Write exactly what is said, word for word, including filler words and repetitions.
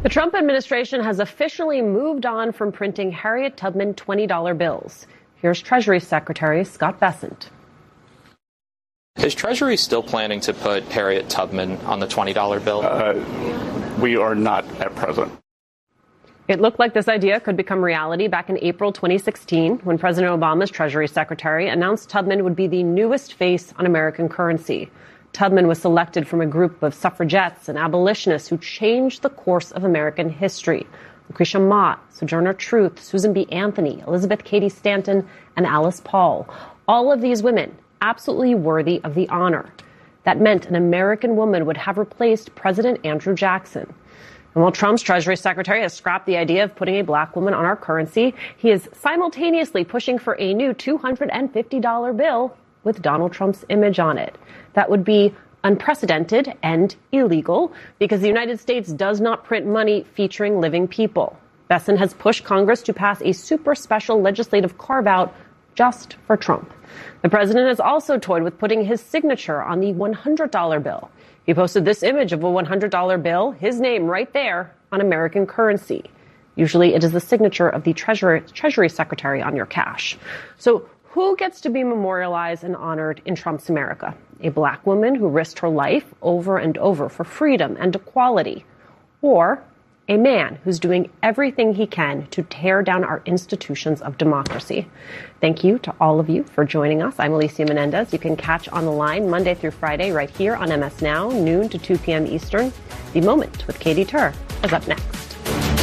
Trump administration has officially moved on from printing Harriet Tubman twenty dollar bills. Here's Treasury Secretary Scott Bessent. Is Treasury still planning to put Harriet Tubman on the twenty dollar bill? Uh, we are not at present. It looked like this idea could become reality back in April twenty sixteen when President Obama's Treasury Secretary announced Tubman would be the newest face on American currency. Tubman was selected from a group of suffragettes and abolitionists who changed the course of American history. Lucretia Mott, Sojourner Truth, Susan B. Anthony, Elizabeth Cady Stanton, and Alice Paul. All of these women absolutely worthy of the honor. That meant an American woman would have replaced President Andrew Jackson. And while Trump's Treasury Secretary has scrapped the idea of putting a black woman on our currency, he is simultaneously pushing for a new two hundred fifty dollar bill with Donald Trump's image on it. That would be unprecedented and illegal because the United States does not print money featuring living people. Bessent has pushed Congress to pass a super special legislative carve-out just for Trump. The president has also toyed with putting his signature on the one hundred dollar bill. He posted this image of a one hundred dollar bill, his name right there on American currency. Usually it is the signature of the Treasury, Treasury Secretary on your cash. So who gets to be memorialized and honored in Trump's America? A black woman who risked her life over and over for freedom and equality? Or a man who's doing everything he can to tear down our institutions of democracy? Thank you to all of you for joining us. I'm Alicia Menendez. You can catch On the Line Monday through Friday right here on M S Now, noon to two p.m. Eastern. The Moment with Katie Tur is up next.